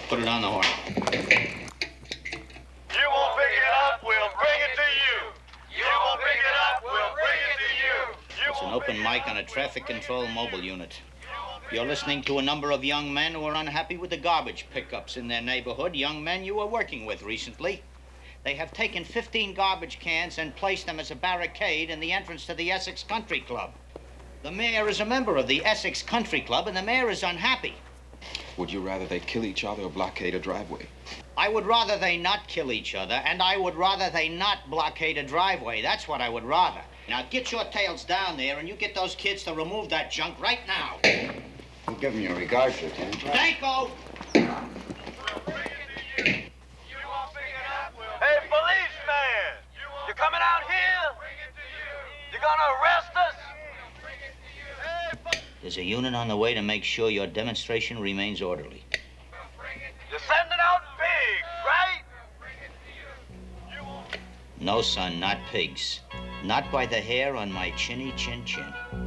Put it on the horn. You won't pick it up, we'll bring it to you. You won't pick it up, we'll bring it to you. It's an open mic on a traffic control mobile unit. You're listening to a number of young men who are unhappy with the garbage pickups in their neighborhood, young men you were working with recently. They have taken 15 garbage cans and placed them as a barricade in the entrance to the Essex Country Club. The mayor is a member of the Essex Country Club, and the mayor is unhappy. Would you rather they kill each other or blockade a driveway? I would rather they not kill each other, and I would rather they not blockade a driveway. That's what I would rather. Now, get your tails down there, and you get those kids to remove that junk right now. We'll give them your regards, Lieutenant. Danko! Hey, policeman! You coming out here? You gonna arrest us? There's a unit on the way to make sure your demonstration remains orderly. You're sending out pigs, right? No, son, not pigs. Not by the hair on my chinny chin chin.